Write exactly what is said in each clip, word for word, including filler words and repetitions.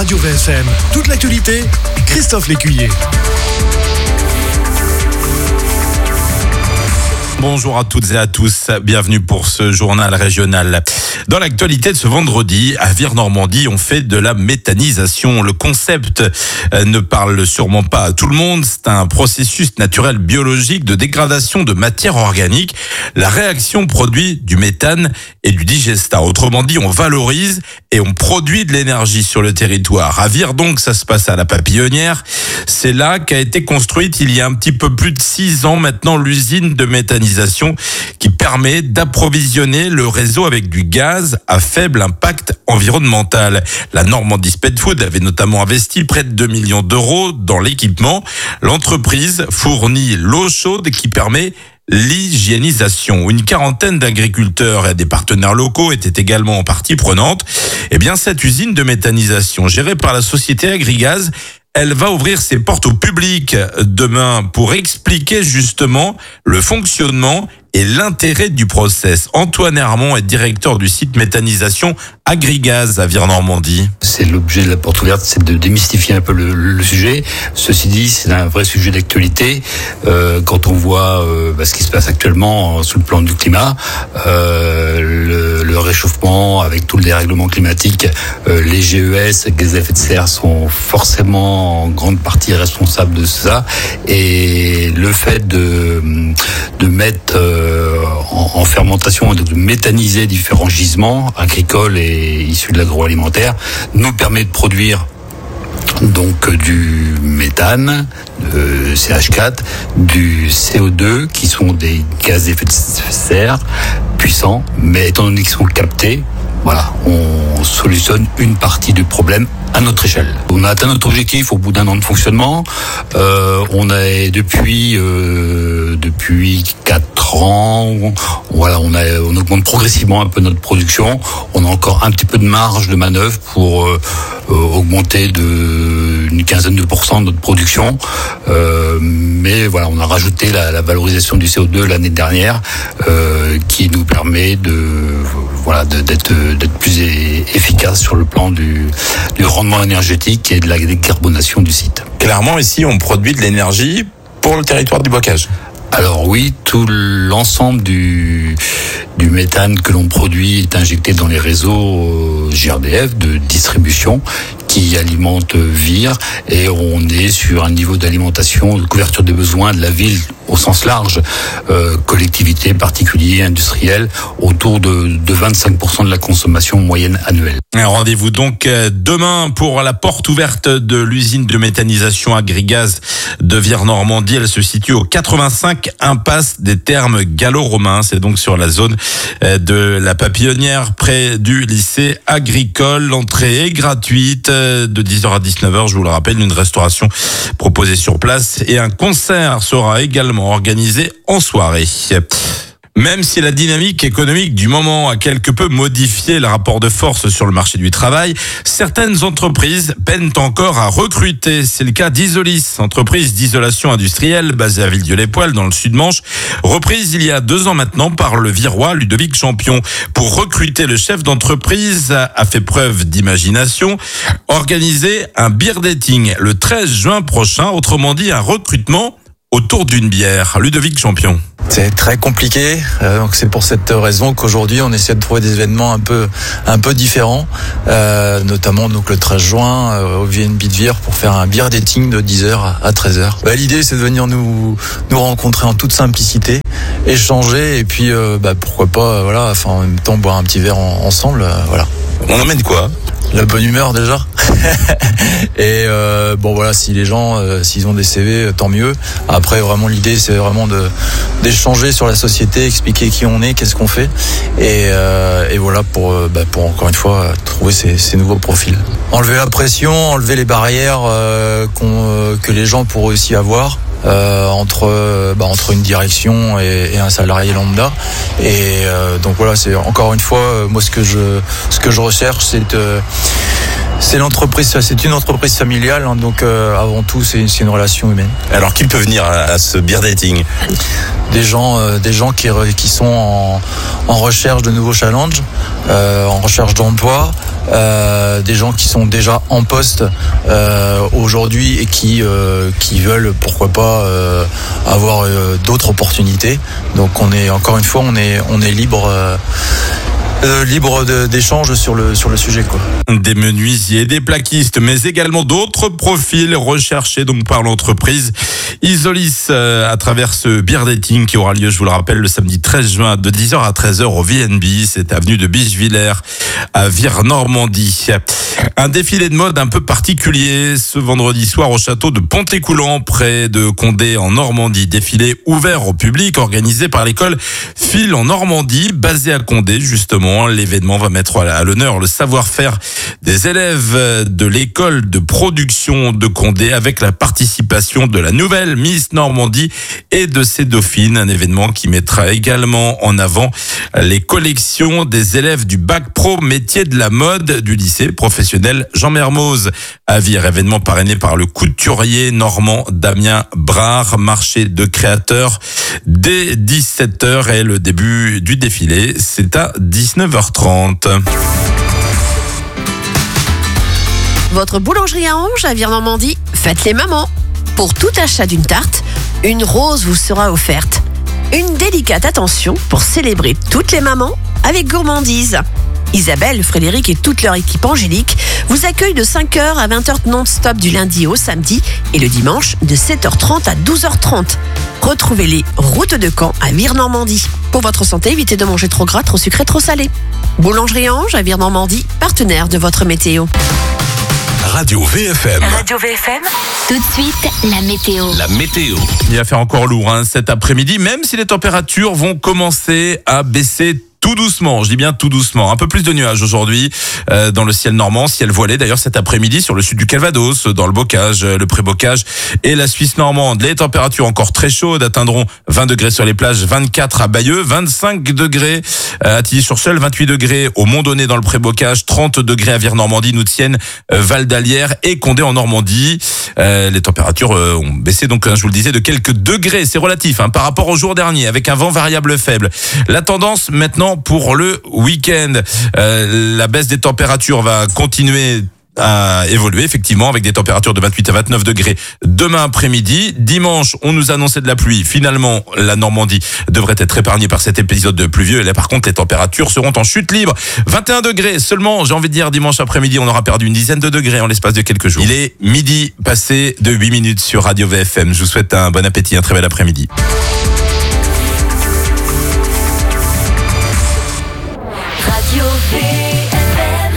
Radio V S M. Toute l'actualité, Christophe Lécuyer. Bonjour à toutes et à tous, bienvenue pour ce journal régional. Dans l'actualité de ce vendredi, à Vire-Normandie, on fait de la méthanisation. Le concept ne parle sûrement pas à tout le monde. C'est un processus naturel biologique de dégradation de matière organique. La réaction produit du méthane et du digestat. Autrement dit, on valorise et on produit de l'énergie sur le territoire. À Vire, donc, ça se passe à la Papillonnière. C'est là qu'a été construite il y a un petit peu plus de six ans maintenant l'usine de méthanisation qui permet d'approvisionner le réseau avec du gaz à faible impact environnemental. La Normandie Sped Food avait notamment investi près de deux millions d'euros dans l'équipement. L'entreprise fournit l'eau chaude qui permet l'hygiénisation. Une quarantaine d'agriculteurs et des partenaires locaux étaient également en partie prenante. Eh bien, cette usine de méthanisation gérée par la société Agrigaz, elle va ouvrir ses portes au public demain pour expliquer justement le fonctionnement et l'intérêt du process. Antoine Hermont est directeur du site méthanisation Agrigaz à Vire-Normandie. C'est l'objet de la porte ouverte, c'est de démystifier un peu le, le sujet. Ceci dit, c'est un vrai sujet d'actualité. Euh, quand on voit euh, bah, ce qui se passe actuellement sous le plan du climat, euh, le, le réchauffement avec tout le dérèglement climatique, euh, les G E S, gaz à effet de serre, sont forcément en grande partie responsables de ça. Et le fait de, de mettre euh, en, en fermentation et de méthaniser différents gisements agricoles et issus de l'agroalimentaire nous permet de produire donc du méthane, de C H quatre, du C O deux, qui sont des gaz à effet de serre puissants, mais étant donné qu'ils sont captés, voilà, on solutionne une partie du problème à notre échelle. On a atteint notre objectif au bout d'un an de fonctionnement. Euh, on a depuis euh, depuis quatre ans, on, voilà, on a on augmente progressivement un peu notre production. On a encore un petit peu de marge de manœuvre pour euh, euh, augmenter de une quinzaine de pourcents de notre production. Euh, mais voilà, on a rajouté la, la valorisation du C O deux l'année dernière, euh, qui nous permet de voilà de, d'être d'être plus efficace sur le plan du du rendement énergétique et de la décarbonation du site. Clairement, ici, on produit de l'énergie pour le territoire du Bocage. Alors oui, tout l'ensemble du du méthane que l'on produit est injecté dans les réseaux G R D F de distribution qui alimentent Vire, et on est sur un niveau d'alimentation, de couverture des besoins de la ville au sens large, euh, collectivités, particuliers, industriels, autour de, de vingt-cinq pour cent de la consommation moyenne annuelle. Un rendez-vous donc demain pour la porte ouverte de l'usine de méthanisation Agrigaz de Vire-Normandie. Elle se situe au quatre-vingt-cinq impasse des Thermes gallo-romains. C'est donc sur la zone de la Papillonnière, près du lycée agricole. L'entrée est gratuite de dix heures à dix-neuf heures. Je vous le rappelle, une restauration proposée sur place et un concert sera également organisé en soirée. Même si la dynamique économique du moment a quelque peu modifié le rapport de force sur le marché du travail, certaines entreprises peinent encore à recruter. C'est le cas d'Isolis, entreprise d'isolation industrielle basée à Villedieu-les-Poêles dans le Sud-Manche, reprise il y a deux ans maintenant par le Virois Ludovic Champion. Pour recruter le chef d'entreprise a fait preuve d'imagination, organiser un beer dating le treize juin prochain, autrement dit un recrutement autour d'une bière. Ludovic Champion. C'est très compliqué, euh, donc c'est pour cette raison qu'aujourd'hui on essaie de trouver des événements un peu un peu différents, euh, notamment donc le treize juin euh, au V N B de Vire pour faire un beer dating de dix heures à treize heures. Bah, l'idée c'est de venir nous nous rencontrer en toute simplicité, échanger et puis euh, bah, pourquoi pas euh, voilà, enfin en même temps boire un petit verre en, ensemble, euh, voilà. On emmène quoi ? La bonne humeur déjà. Et euh, bon voilà, si les gens euh, s'ils ont des C V, tant mieux. Après vraiment l'idée c'est vraiment de d'échanger sur la société, expliquer qui on est, qu'est-ce qu'on fait, et, euh, et voilà pour euh, bah, pour encore une fois trouver ces, ces nouveaux profils. Enlever la pression, enlever les barrières euh, qu'on, euh, que les gens pourraient aussi avoir. Euh, entre bah, entre une direction et, et un salarié lambda, et euh, donc voilà, c'est encore une fois euh, moi ce que je ce que je recherche, c'est euh, c'est l'entreprise, c'est une entreprise familiale, hein, donc euh, avant tout c'est, c'est une relation humaine. Alors qui peut venir à, à ce beer dating ? Des gens euh, des gens qui qui sont en en recherche de nouveaux challenges, euh, en recherche d'emploi, euh, euh, des gens qui sont déjà en poste euh, aujourd'hui et qui euh, qui veulent pourquoi pas euh, avoir euh, d'autres opportunités. Donc on est encore une fois on est on est libre. Euh, Euh, libre de, d'échange sur le, sur le sujet, quoi. Des menuisiers, des plaquistes, mais également d'autres profils recherchés donc par l'entreprise Isolis euh, à travers ce beer dating qui aura lieu, je vous le rappelle, le samedi treize juin de dix heures à treize heures au V N B. C'est avenue de Bichevillers à Vire-Normandie. Un défilé de mode un peu particulier ce vendredi soir au château de Pontécoulant près de Condé en Normandie. Défilé ouvert au public organisé par l'école Phil en Normandie, basée à Condé justement. L'événement va mettre à l'honneur le savoir-faire des élèves de l'école de production de Condé avec la participation de la nouvelle Miss Normandie et de ses dauphines. Un événement qui mettra également en avant les collections des élèves du bac pro métier de la mode du lycée professionnel Jean Mermoz à Vire. Événement parrainé par le couturier normand Damien Brard. Marché de créateurs dès dix-sept heures et le début du défilé, c'est à dix-neuf heures trente. Votre boulangerie à Ange à Vire-Normandie, faites les mamans. Pour tout achat d'une tarte, une rose vous sera offerte. Une délicate attention pour célébrer toutes les mamans avec gourmandise. Isabelle, Frédéric et toute leur équipe angélique vous accueillent de cinq heures à vingt heures non-stop du lundi au samedi et le dimanche de sept heures trente à douze heures trente. Retrouvez-les route de Caen à Vire-Normandie. Pour votre santé, évitez de manger trop gras, trop sucré, trop salé. Boulangerie Ange à Vire-Normandie, partenaire de votre météo. Radio V F M. Radio V F M. Tout de suite, la météo. La météo. Il va faire encore lourd hein, cet après-midi, même si les températures vont commencer à baisser tout doucement, je dis bien tout doucement. Un peu plus de nuages aujourd'hui euh, dans le ciel normand, ciel voilé d'ailleurs cet après-midi sur le sud du Calvados, dans le Bocage, le Pré-Bocage et la Suisse normande. Les températures encore très chaudes atteindront vingt degrés sur les plages, vingt-quatre à Bayeux, vingt-cinq degrés à Tilly-sur-Seulles, vingt-huit degrés au Mont-Donné dans le Pré-Bocage, trente degrés à Vire-Normandie, Noutienne, euh, Val d'Alière et Condé en Normandie. Euh, les températures euh, ont baissé donc, hein, je vous le disais, de quelques degrés, c'est relatif hein, par rapport au jour dernier avec un vent variable faible. La tendance maintenant pour le week-end, euh, la baisse des températures va continuer à évoluer effectivement avec des températures de vingt-huit à vingt-neuf degrés demain après-midi. Dimanche, on nous annonçait de la pluie. Finalement, la Normandie devrait être épargnée par cet épisode de pluvieux. Et là, par contre, les températures seront en chute libre. vingt et un degrés seulement, j'ai envie de dire, dimanche après-midi, on aura perdu une dizaine de degrés en l'espace de quelques jours. Il est midi passé de huit minutes sur Radio V F M. Je vous souhaite un bon appétit, un très bel après-midi. Radio V F M.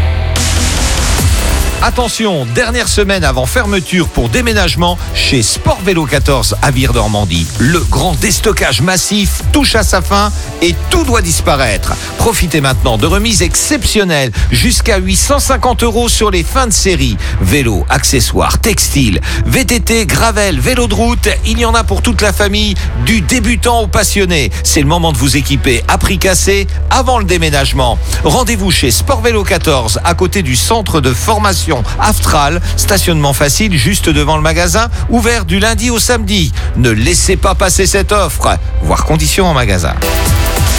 Attention, dernière semaine avant fermeture pour déménagement chez Sport Vélo quatorze à Vire-Normandie. Le grand déstockage massif touche à sa fin et tout doit disparaître. Profitez maintenant de remises exceptionnelles jusqu'à huit cent cinquante euros sur les fins de série. Vélos, accessoires, textiles, V T T, gravel, vélo de route, il y en a pour toute la famille, du débutant au passionné. C'est le moment de vous équiper à prix cassé avant le déménagement. Rendez-vous chez Sport Vélo quatorze à côté du centre de formation Aftral, stationnement facile juste devant le magasin, ouvert du lundi au samedi. Ne laissez pas passer cette offre. Voir conditions en magasin.